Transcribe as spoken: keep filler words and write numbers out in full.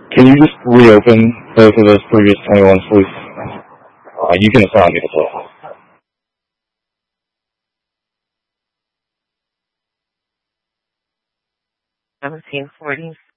Can you just reopen both of those previous twenty-ones, please? Uh, you can assign me the total. seventeen forty.